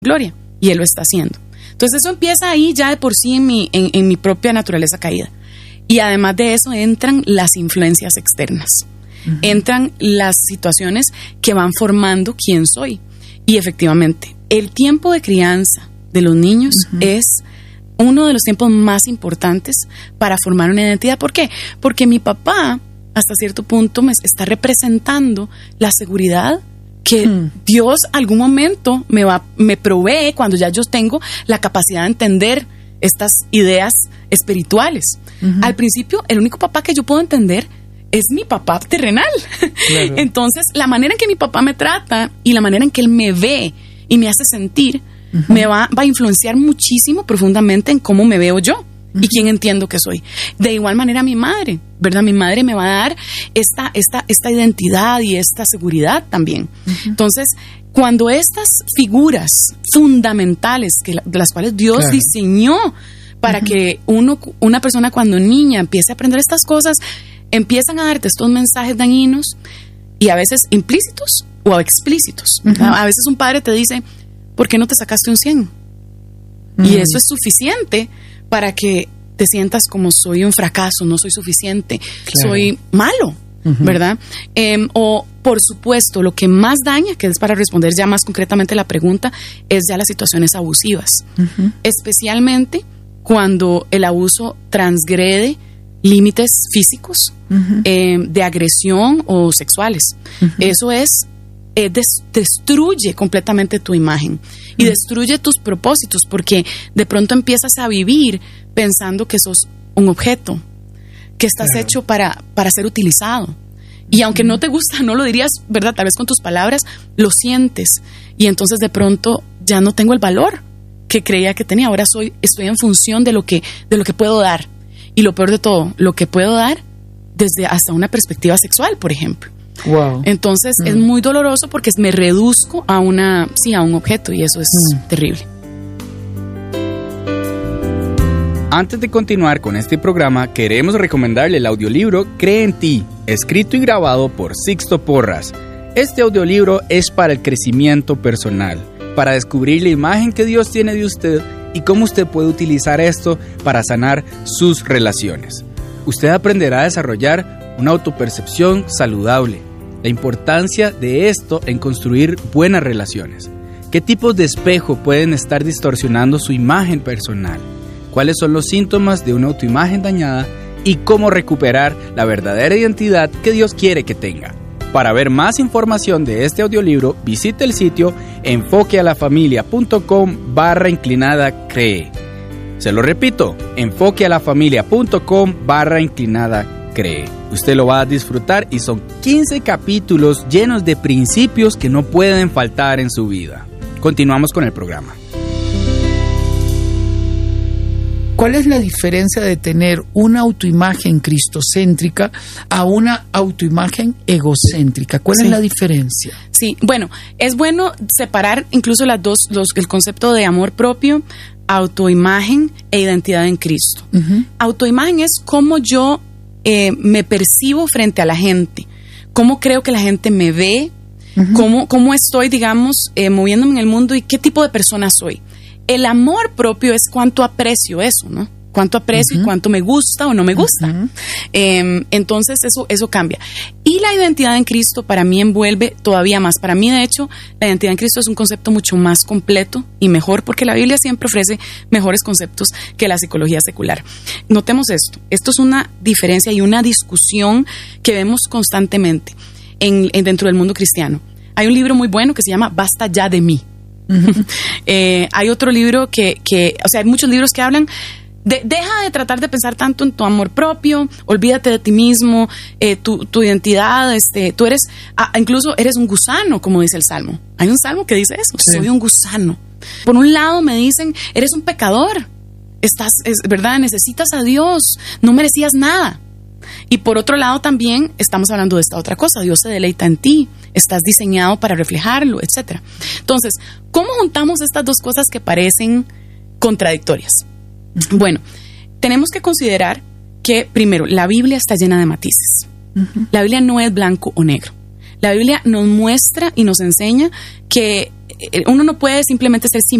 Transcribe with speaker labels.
Speaker 1: gloria, y Él lo está haciendo. Entonces eso empieza ahí ya de por sí en mi propia naturaleza caída. Y además de eso entran las influencias externas. Uh-huh. Entran las situaciones que van formando quién soy. Y efectivamente, el tiempo de crianza de los niños uh-huh. es uno de los tiempos más importantes para formar una identidad. ¿Por qué? Porque mi papá, hasta cierto punto, me está representando la seguridad que Dios algún momento me provee cuando ya yo tengo la capacidad de entender estas ideas espirituales. Uh-huh. Al principio, el único papá que yo puedo entender es mi papá terrenal. Claro. Entonces, la manera en que mi papá me trata y la manera en que él me ve y me hace sentir, uh-huh. me va a influenciar muchísimo profundamente en cómo me veo yo. Uh-huh. Y quién entiendo que soy. De igual manera mi madre, ¿verdad? Mi madre me va a dar esta identidad y esta seguridad también. Uh-huh. Entonces, cuando estas figuras fundamentales de las cuales Dios claro. diseñó para uh-huh. que una persona cuando niña empiece a aprender estas cosas, empiezan a darte estos mensajes dañinos y a veces implícitos o explícitos. Uh-huh. A veces un padre te dice, ¿por qué no te sacaste un 100? Uh-huh. Y eso es suficiente para que te sientas como soy un fracaso, no soy suficiente, claro. soy malo, uh-huh. ¿verdad? O, por supuesto, lo que más daña, que es para responder ya más concretamente la pregunta, es ya las situaciones abusivas. Uh-huh. Especialmente cuando el abuso transgrede límites físicos, uh-huh. De agresión o sexuales. Uh-huh. Eso destruye completamente tu imagen y destruye tus propósitos, porque de pronto empiezas a vivir pensando que sos un objeto, que estás claro. hecho para ser utilizado. Y aunque no te gusta, no lo dirías, ¿verdad? Tal vez con tus palabras lo sientes. Y entonces de pronto ya no tengo el valor que creía que tenía. Ahora estoy en función de lo que puedo dar. Y lo peor de todo, lo que puedo dar desde hasta una perspectiva sexual, por ejemplo. Wow. Entonces es muy doloroso porque me reduzco a un objeto, y eso es terrible.
Speaker 2: Antes de continuar con este programa, queremos recomendarle el audiolibro Cree en ti, escrito y grabado por Sixto Porras. Este audiolibro es para el crecimiento personal, para descubrir la imagen que Dios tiene de usted y cómo usted puede utilizar esto para sanar sus relaciones. Usted aprenderá a desarrollar una autopercepción saludable, la importancia de esto en construir buenas relaciones, qué tipos de espejo pueden estar distorsionando su imagen personal, cuáles son los síntomas de una autoimagen dañada y cómo recuperar la verdadera identidad que Dios quiere que tenga. Para ver más información de este audiolibro, visite el sitio enfoquealafamilia.com/cree. Se lo repito, enfoquealafamilia.com/cree. Usted lo va a disfrutar y son 15 capítulos llenos de principios que no pueden faltar en su vida. Continuamos con el programa.
Speaker 3: ¿Cuál es la diferencia de tener una autoimagen cristocéntrica a una autoimagen egocéntrica? ¿Cuál es la diferencia?
Speaker 1: Sí, bueno, es bueno separar incluso el concepto de amor propio, autoimagen e identidad en Cristo. Uh-huh. Autoimagen es cómo yo me percibo frente a la gente, cómo creo que la gente me ve, uh-huh. cómo estoy, digamos, moviéndome en el mundo y qué tipo de persona soy. El amor propio es cuánto aprecio eso, ¿no? Cuánto aprecio uh-huh. y cuánto me gusta o no me gusta. Uh-huh. Entonces eso cambia. Y la identidad en Cristo para mí envuelve todavía más. Para mí, de hecho, la identidad en Cristo es un concepto mucho más completo y mejor, porque la Biblia siempre ofrece mejores conceptos que la psicología secular. Notemos esto. Esto es una diferencia y una discusión que vemos constantemente dentro del mundo cristiano. Hay un libro muy bueno que se llama Basta ya de mí. Uh-huh. Hay otro libro hay muchos libros que hablan deja de tratar de pensar tanto en tu amor propio, olvídate de ti mismo, tu identidad, tú eres, incluso eres un gusano, como dice el Salmo. Hay un Salmo que dice eso, sí. Soy un gusano. Por un lado me dicen, eres un pecador, ¿verdad? Necesitas a Dios, no merecías nada. Y por otro lado también estamos hablando de esta otra cosa, Dios se deleita en ti, estás diseñado para reflejarlo, etc. Entonces, ¿cómo juntamos estas dos cosas que parecen contradictorias? Bueno, tenemos que considerar que, primero, la Biblia está llena de matices. La Biblia no es blanco o negro. La Biblia nos muestra y nos enseña que uno no puede simplemente ser